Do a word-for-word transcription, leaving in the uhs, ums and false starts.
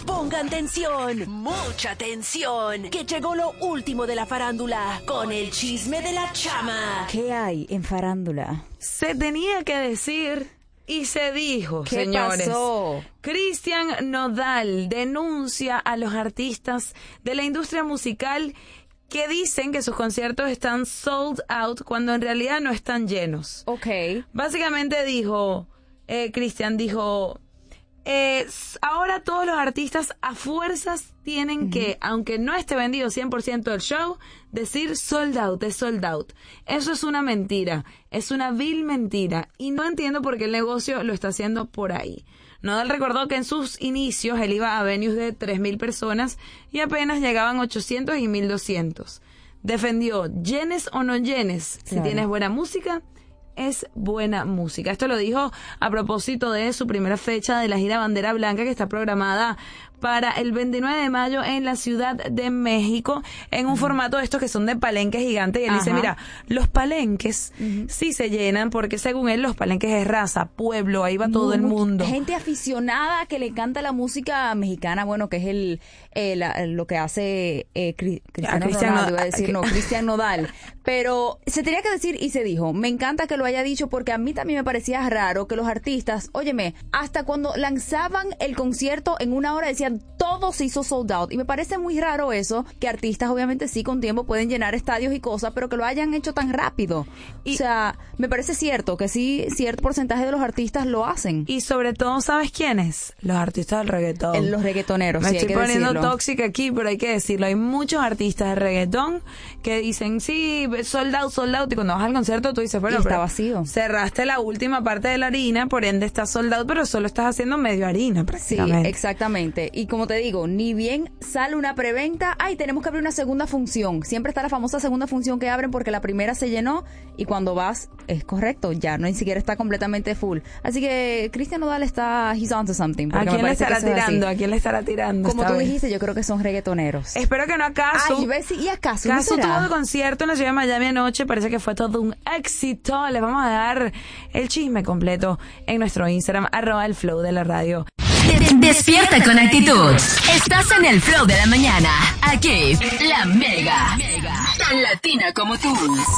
Pongan tensión, mucha tensión, que llegó lo último de la farándula con el chisme de la chama. ¿Qué hay en farándula? Se tenía que decir y se dijo, ¿Qué señores. pasó? Cristian Nodal denuncia a los artistas de la industria musical que dicen que sus conciertos están sold out cuando en realidad no están llenos. Ok. Básicamente dijo, eh, Cristian dijo, eh, ahora todos los artistas a fuerzas tienen uh-huh. que, aunque no esté vendido cien por ciento del show, decir sold out, es sold out. Eso es una mentira, es una vil mentira y no entiendo por qué el negocio lo está haciendo por ahí. Nodal recordó que en sus inicios él iba a venues de tres mil personas y apenas llegaban ochocientos y mil doscientos. Defendió, llenes o no llenes, claro. Si tienes buena música, es buena música. Esto lo dijo a propósito de su primera fecha de la gira Bandera Blanca, que está programada para el veintinueve de mayo en la Ciudad de México, en un uh-huh. formato de estos que son de palenques gigantes. Y él Ajá. dice, mira, los palenques uh-huh. sí se llenan porque según él los palenques es raza, pueblo, ahí va todo Muy, el mundo. Gente aficionada que le encanta la música mexicana, bueno, que es el, el, el lo que hace eh, Cri- Cristiano Ronaldo, iba a decir, no, Cristian Nodal. Pero se tenía que decir y se dijo. Me encanta que lo haya dicho porque a mí también me parecía raro que los artistas, óyeme, hasta cuando lanzaban el concierto en una hora decían todo se hizo sold out. Y me parece muy raro eso, que artistas obviamente sí con tiempo pueden llenar estadios y cosas, pero que lo hayan hecho tan rápido. Y, o sea, me parece cierto que sí, cierto porcentaje de los artistas lo hacen. Y sobre todo, ¿sabes quiénes? Los artistas del reggaetón. En los reggaetoneros, Me sí, estoy hay que poniendo decirlo. tóxica aquí, pero hay que decirlo. Hay muchos artistas de reggaetón que dicen, sí, sold out, sold out. Y cuando vas al concierto tú dices, bueno, y está pero vacío. Cerraste la última parte de la harina, por ende está sold out, pero solo estás haciendo medio harina prácticamente. Sí, exactamente. Y como te digo, ni bien sale una preventa, ay, tenemos que abrir una segunda función. Siempre está la famosa segunda función que abren porque la primera se llenó y cuando vas, es correcto, ya no ni siquiera está completamente full. Así que Cristian Nodal está, he's on to something. ¿A quién le estará tirando? ¿A quién le estará tirando? Como tú vez? dijiste, yo creo que son reggaetoneros. Espero que no acaso. Ay, ¿ves? ¿Y acaso? Caso ¿No tuvo de concierto en la ciudad de Miami anoche, parece que fue todo un éxito. Les vamos a dar el chisme completo en nuestro Instagram, arroba el flow de la radio. Despierta con actitud. Estás en el flow de la mañana. Aquí, la Mega. Tan latina como tú.